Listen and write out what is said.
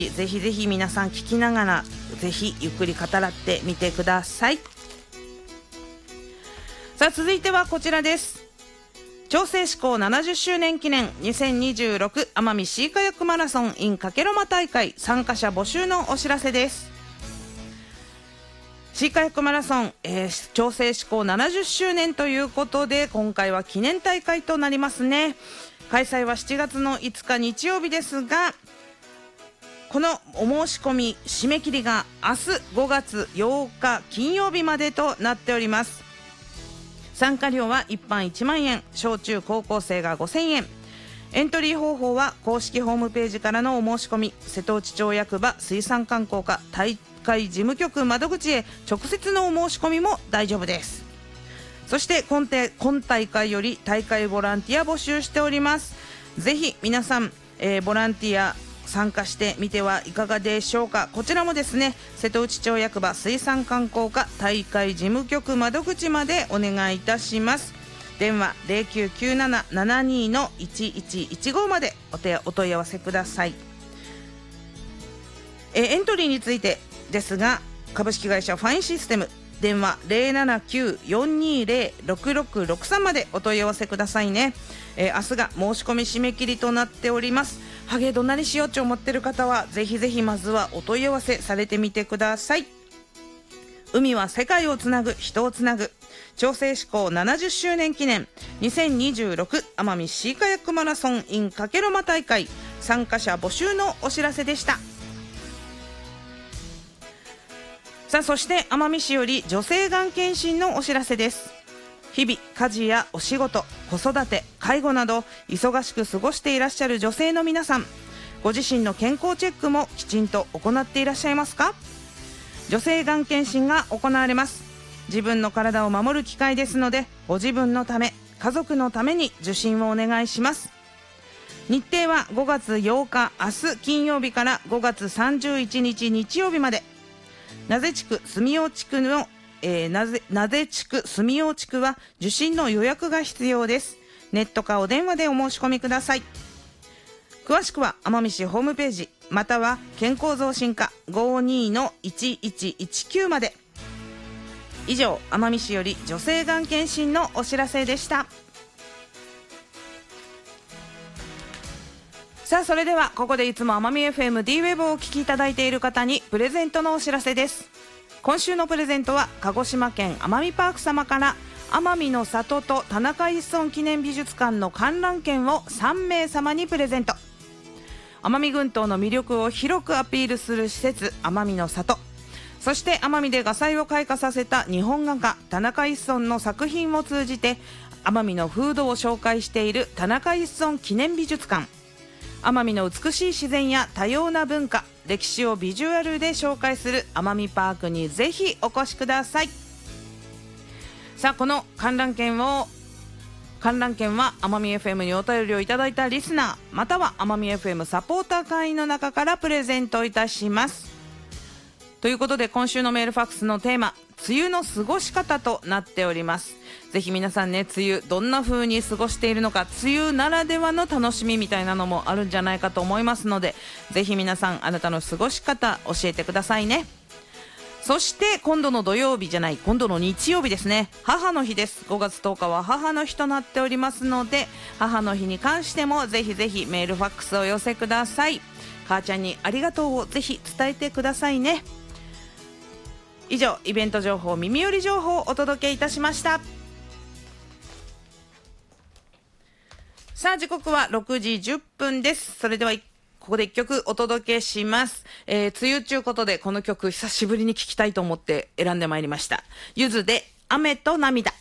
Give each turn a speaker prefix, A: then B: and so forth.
A: ぜひぜひ皆さん聞きながらぜひゆっくり語らってみてください。さあ続いてはこちらです。調整志向70周年記念2026奄美シーカヤックマラソン in かけろま大会参加者募集のお知らせです。シーカヤックマラソン、調整志向70周年ということで今回は記念大会となりますね。開催は7月の5日日曜日ですが、このお申し込み締め切りが明日5月8日金曜日までとなっております。参加料は一般1万円、小中高校生が5000円。エントリー方法は公式ホームページからのお申し込み、瀬戸内町役場水産観光課大会事務局窓口へ直接のお申し込みも大丈夫です。そして今大会より大会ボランティア募集しております。ぜひ皆さん、ボランティア参加してみてはいかがでしょうか。こちらもですね、瀬戸内町役場水産観光課大会事務局窓口までお願いいたします。電話 0997-72-1115 までお問い合わせください。エントリーについてですが、株式会社ファインシステム電話 079-420-6663 までお問い合わせくださいね。明日が申し込み締め切りとなっております。ハゲどんなにしようと思ってる方はぜひぜひまずはお問い合わせされてみてください。海は世界をつなぐ、人をつなぐ。調整志向70周年記念2026奄美シーカヤックマラソン in かけろま大会参加者募集のお知らせでした。さあそして奄美市より女性がん検診のお知らせです。日々家事やお仕事、子育て、介護など忙しく過ごしていらっしゃる女性の皆さん、ご自身の健康チェックもきちんと行っていらっしゃいますか？女性がん検診が行われます。自分の体を守る機会ですので、ご自分のため、家族のために受診をお願いします。日程は5月8日明日金曜日から5月31日日曜日まで。名瀬地区住用地区の名瀬地区住用地区は受診の予約が必要です。ネットかお電話でお申し込みください。詳しくは奄美市ホームページまたは健康増進課 52-1119 まで。以上、奄美市より女性がん検診のお知らせでした。さあそれではここでいつも奄美 FM D ウェブをお聞きいただいている方にプレゼントのお知らせです。今週のプレゼントは鹿児島県奄美パーク様から奄美の里と田中一村記念美術館の観覧券を3名様にプレゼント。奄美群島の魅力を広くアピールする施設奄美の里、そして奄美で画才を開花させた日本画家田中一村の作品を通じて奄美の風土を紹介している田中一村記念美術館、奄美の美しい自然や多様な文化、歴史をビジュアルで紹介する奄美パークにぜひお越しください。さあこの観覧券は奄美 FM にお便りをいただいたリスナーまたは奄美 FM サポーター会員の中からプレゼントいたします。ということで今週のメールファックスのテーマ、梅雨の過ごし方となっております。ぜひ皆さんね、梅雨どんな風に過ごしているのか、梅雨ならではの楽しみみたいなのもあるんじゃないかと思いますので、ぜひ皆さんあなたの過ごし方教えてくださいね。そして今度の日曜日ですね、母の日です。5月10日は母の日となっておりますので、母の日に関してもぜひぜひメールファックスを寄せください。母ちゃんにありがとうをぜひ伝えてくださいね。以上、イベント情報耳寄り情報をお届けいたしました。さあ時刻は6時10分です。それではここで1曲お届けします。梅雨中ことでこの曲久しぶりに聴きたいと思って選んでまいりました。ゆずで雨と涙。